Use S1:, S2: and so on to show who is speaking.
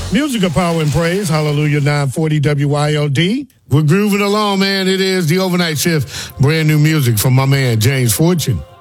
S1: Music of power and praise. Hallelujah, 940 WILD. We're grooving along, man. It is the overnight shift. Brand new music from my man, James Fortune.